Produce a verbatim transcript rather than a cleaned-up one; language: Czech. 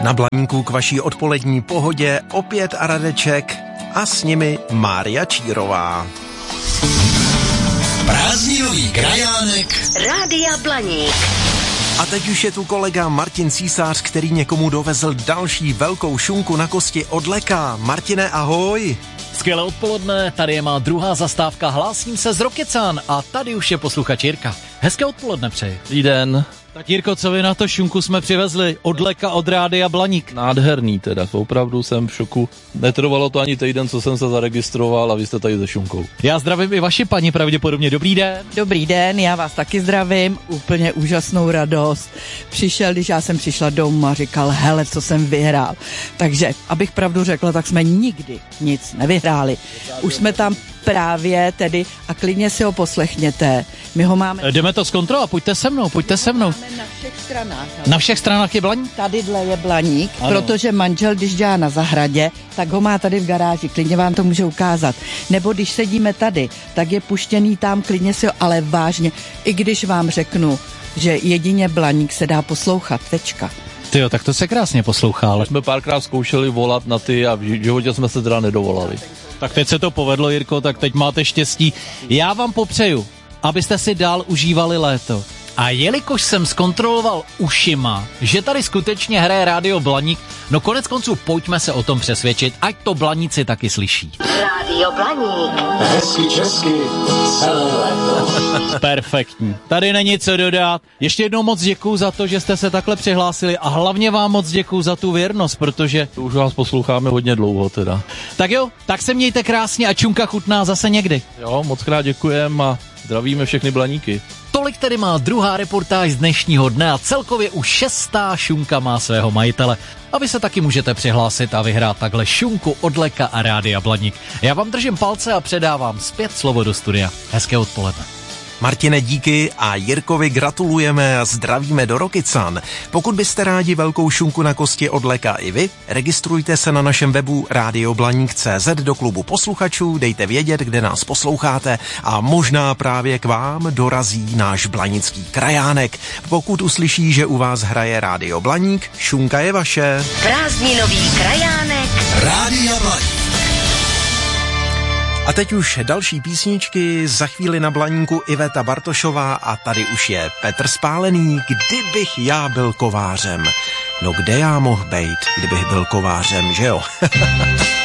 Na Blaníku k vaší odpolední pohodě opět a Radeček a s nimi Mária Čírová. Prázdninový krajánek Rádia Blaník. A teď už je tu kolega Martin Císař, který někomu dovezl další velkou šunku na kosti od Leka. Martine, ahoj. Skvělé odpoledne, tady je má druhá zastávka, hlásím se z Rokycan a tady už je posluchač Jirka. Hezké odpoledne přeji. Dobrý den. Tak Jirko, co vy na to šunku jsme přivezli od Leka, od Rádia Blaník? Nádherný teda, opravdu jsem v šoku. Netrvalo to ani týden, co jsem se zaregistroval a vy jste tady se šunkou. Já zdravím i vaši paní pravděpodobně, dobrý den. Dobrý den, já vás taky zdravím, úplně úžasnou radost. Přišel, když já jsem přišla domů a říkal, hele, co jsem vyhrál. Takže, abych pravdu řekla, tak jsme nikdy nic nevyhráli. Už jsme tam právě tedy a klidně si ho poslechněte. My ho máme... Jdeme to zkontrolovat, pojďte se mnou, pojďte se mnou. Máme na všech stranách. Ale... Na všech stranách je Blaník? Tadyhle je Blaník, ano. Protože manžel, když dělá na zahradě, tak ho má tady v garáži, klidně vám to může ukázat. Nebo když sedíme tady, tak je puštěný tam, klidně si ho, ale vážně, i když vám řeknu, že jedině Blaník se dá poslouchat, tečka. Tyjo, tak to se krásně poslouchá, ale... Jsme párkrát zkoušeli volat na ty a v životě jsme se teda nedovolali. Tak teď se to povedlo, Jirko, tak teď máte štěstí. Já vám popřeju, abyste si dál užívali léto. A jelikož jsem zkontroloval ušima, že tady skutečně hraje Rádio Blaník, no konec konců pojďme se o tom přesvědčit, ať to Blaníci taky slyší. Rádio Blaník. hezky česky celé léto. Perfektní. Tady není co dodat. Ještě jednou moc děkuju za to, že jste se takhle přihlásili a hlavně vám moc děkuju za tu věrnost, protože... Už vás posloucháme hodně dlouho teda. Tak jo, tak se mějte krásně a čunka chutná zase někdy. Jo, moc krát děkujem a zdravíme všechny Blaníky. Tolik tedy má druhá reportáž z dnešního dne a celkově už šestá šunka má svého majitele. A vy se taky můžete přihlásit a vyhrát takhle šunku od Leka a Rádia Blaník. Já vám držím palce a předávám zpět slovo do studia. Hezké odpoledne. Martine, díky a Jirkovi gratulujeme a zdravíme do Rokycan. Pokud byste rádi velkou šunku na kosti od Leka i vy, registrujte se na našem webu rádio blaník tečka cé zet do klubu posluchačů, dejte vědět, kde nás posloucháte a možná právě k vám dorazí náš blanický krajánek. Pokud uslyší, že u vás hraje Rádio Blaník, šunka je vaše. Prázdninový krajánek Rádia Blaník. A teď už další písničky, za chvíli na Blaníku Iveta Bartošová a tady už je Petr Spálený, Kdybych já byl kovářem. No kde já mohl bejt, kdybych byl kovářem, že jo?